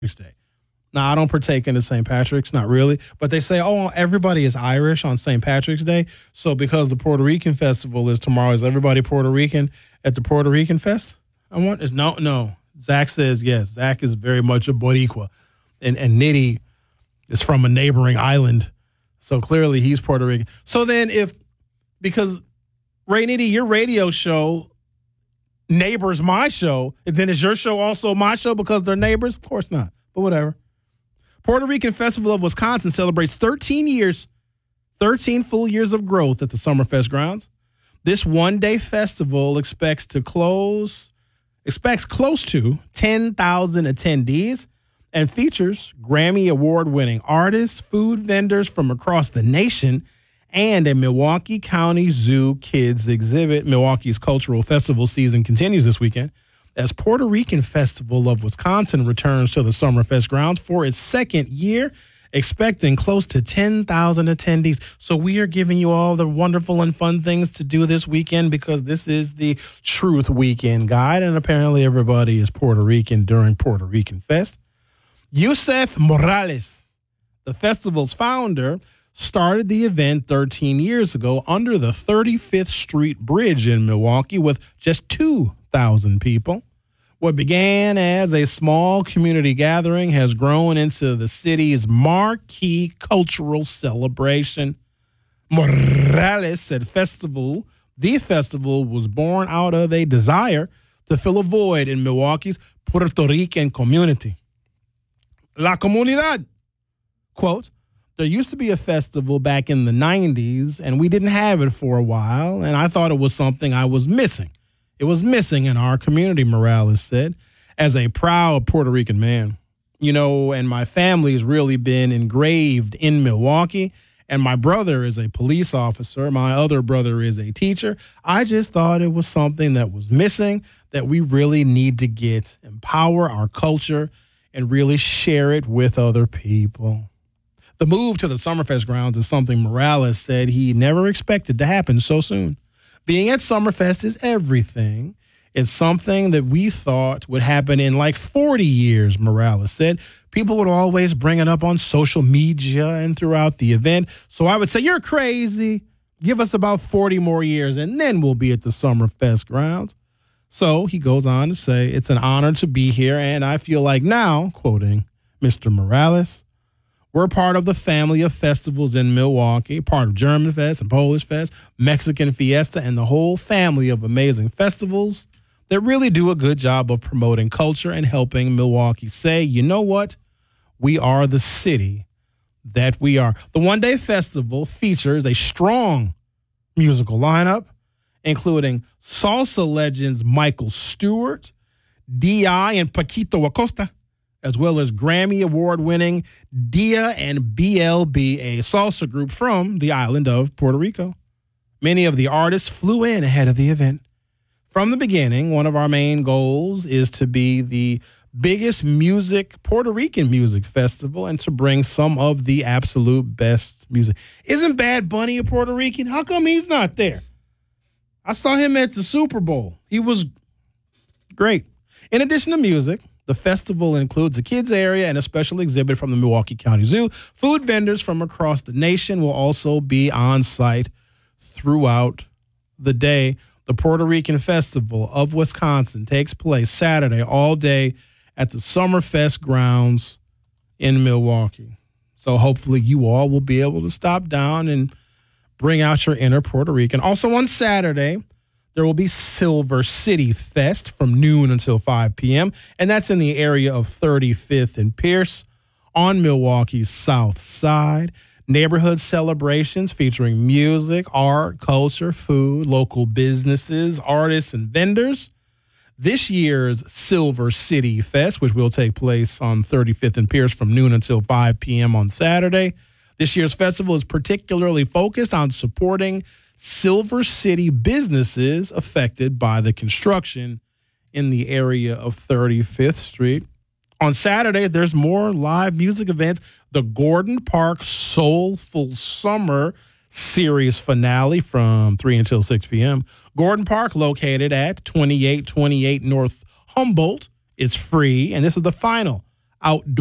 Day. Now, I don't partake in the St. Patrick's, not really, but they say, oh, everybody is Irish on St. Patrick's Day. So because the Puerto Rican festival is tomorrow, is everybody Puerto Rican at the Puerto Rican Fest? No. Zach says yes. Zach is very much a Boricua, and Nitty is from a neighboring island, so clearly he's Puerto Rican. So then because Ray Nitty, your radio show neighbors my show, and then is your show also my show because they're neighbors? Of course not, but whatever. Puerto Rican Festival of Wisconsin celebrates 13 full years of growth at the Summerfest grounds. This one-day festival expects close to 10,000 attendees and features Grammy Award-winning artists, food vendors from across the nation, and a Milwaukee County Zoo kids exhibit. Milwaukee's cultural festival season continues this weekend as Puerto Rican Festival of Wisconsin returns to the Summerfest grounds for its second year, expecting close to 10,000 attendees. So we are giving you all the wonderful and fun things to do this weekend because this is the Truth Weekend Guide, and apparently everybody is Puerto Rican during Puerto Rican Fest. Yusef Morales, the festival's founder, started the event 13 years ago under the 35th Street Bridge in Milwaukee with just 2,000 people. What began as a small community gathering has grown into the city's marquee cultural celebration. Morales said the festival was born out of a desire to fill a void in Milwaukee's Puerto Rican community. La comunidad, quote, there used to be a festival back in the 90s, and we didn't have it for a while, and I thought it was something I was missing. It was missing in our community, Morales said, as a proud Puerto Rican man. And my family's really been engraved in Milwaukee, and my brother is a police officer. My other brother is a teacher. I just thought it was something that was missing that we really need to empower our culture and really share it with other people. The move to the Summerfest grounds is something Morales said he never expected to happen so soon. Being at Summerfest is everything. It's something that we thought would happen in like 40 years, Morales said. People would always bring it up on social media and throughout the event. So I would say, you're crazy. Give us about 40 more years, and then we'll be at the Summerfest grounds. So he goes on to say, it's an honor to be here, and I feel like now, quoting Mr. Morales, we're part of the family of festivals in Milwaukee, part of German Fest and Polish Fest, Mexican Fiesta, and the whole family of amazing festivals that really do a good job of promoting culture and helping Milwaukee say, you know what? We are the city that we are. The one-day festival features a strong musical lineup, including salsa legends Michael Stewart, D.I. and Paquito Acosta, as well as Grammy Award-winning Dia and BLB, a salsa group from the island of Puerto Rico. Many of the artists flew in ahead of the event. From the beginning, one of our main goals is to be the biggest Puerto Rican music festival and to bring some of the absolute best music. Isn't Bad Bunny a Puerto Rican? How come he's not there? I saw him at the Super Bowl. He was great. In addition to music, the festival includes a kids area and a special exhibit from the Milwaukee County Zoo. Food vendors from across the nation will also be on site throughout the day. The Puerto Rican Festival of Wisconsin takes place Saturday all day at the Summerfest grounds in Milwaukee. So hopefully you all will be able to stop down and bring out your inner Puerto Rican. Also on Saturday, there will be Silver City Fest from noon until 5 p.m., and that's in the area of 35th and Pierce on Milwaukee's South Side. Neighborhood celebrations featuring music, art, culture, food, local businesses, artists, and vendors. This year's Silver City Fest, which will take place on 35th and Pierce from noon until 5 p.m. on Saturday. This year's festival is particularly focused on supporting Silver City businesses affected by the construction in the area of 35th Street. On Saturday, there's more live music events. The Gordon Park Soulful Summer Series finale from 3 until 6 p.m. Gordon Park, located at 2828 North Humboldt, is free, and this is the final outdoor